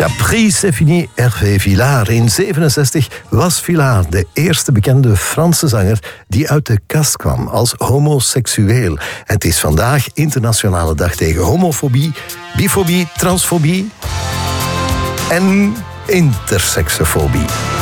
Caprice c'est fini, Hervé Villard. In 1967 was Villard de eerste bekende Franse zanger die uit de kast kwam als homoseksueel. Het is vandaag internationale dag tegen homofobie, bifobie, transfobie en intersexofobie.